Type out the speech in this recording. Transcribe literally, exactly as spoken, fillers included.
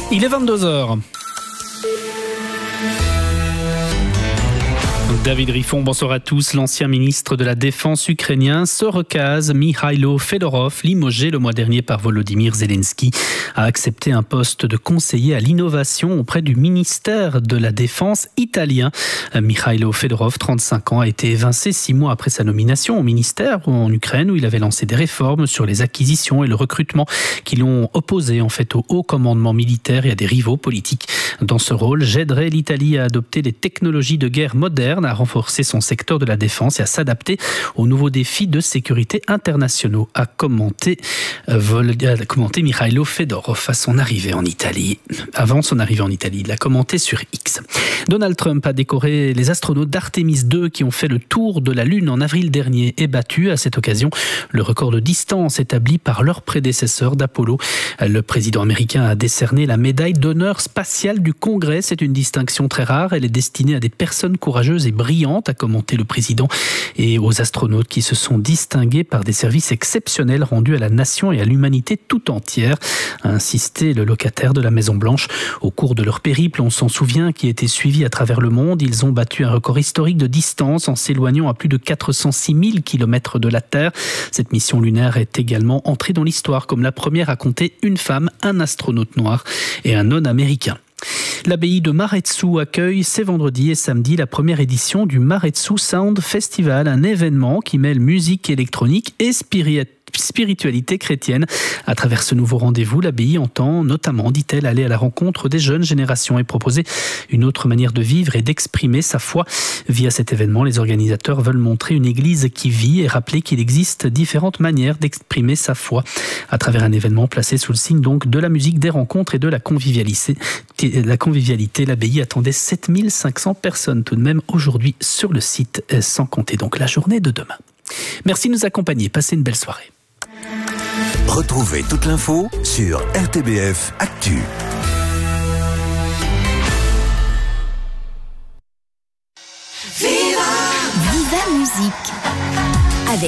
Il est vingt-deux heures. David Riffon, bonsoir à tous. L'ancien ministre de la Défense ukrainien se recase. Mikhailo Fedorov, limogé le mois dernier par Volodymyr Zelensky, a accepté un poste de conseiller à l'innovation auprès du ministère de la Défense italien. Mikhailo Fedorov, trente-cinq ans, a été évincé six mois après sa nomination au ministère en Ukraine, où il avait lancé des réformes sur les acquisitions et le recrutement qui l'ont opposé en fait au haut commandement militaire et à des rivaux politiques. Dans ce rôle, j'aiderai l'Italie à adopter des technologies de guerre modernes, à renforcer son secteur de la défense et à s'adapter aux nouveaux défis de sécurité internationaux, a commenté, euh, a commenté Mikhailo Fedorov à son arrivée en Italie. Avant son arrivée en Italie, il l'a commenté sur X. Donald Trump a décoré les astronautes d'Artemis deux qui ont fait le tour de la Lune en avril dernier et battu à cette occasion le record de distance établi par leur prédécesseur d'Apollo. Le président américain a décerné la médaille d'honneur spatiale du Congrès. C'est une distinction très rare. Elle est destinée à des personnes courageuses et brillante, a commenté le président, et aux astronautes qui se sont distingués par des services exceptionnels rendus à la nation et à l'humanité tout entière, a insisté le locataire de la Maison-Blanche. Au cours de leur périple, on s'en souvient, qui était suivi à travers le monde, ils ont battu un record historique de distance en s'éloignant à plus de quatre cent six mille kilomètres de la Terre. Cette mission lunaire est également entrée dans l'histoire comme la première à compter une femme, un astronaute noir et un non-américain. L'abbaye de Maretsu accueille ce vendredi et samedi la première édition du Maretsu Sound Festival, un événement qui mêle musique électronique et spiritualité. spiritualité chrétienne. À travers ce nouveau rendez-vous, l'abbaye entend notamment, dit-elle, aller à la rencontre des jeunes générations et proposer une autre manière de vivre et d'exprimer sa foi. Via cet événement, les organisateurs veulent montrer une église qui vit et rappeler qu'il existe différentes manières d'exprimer sa foi à travers un événement placé sous le signe donc de la musique, des rencontres et de la convivialité. La convivialité, l'abbaye attendait sept mille cinq cents personnes tout de même aujourd'hui sur le site, sans compter donc la journée de demain. Merci de nous accompagner. Passez une belle soirée. Retrouvez toute l'info sur R T B F Actu. Viva Viva Musique.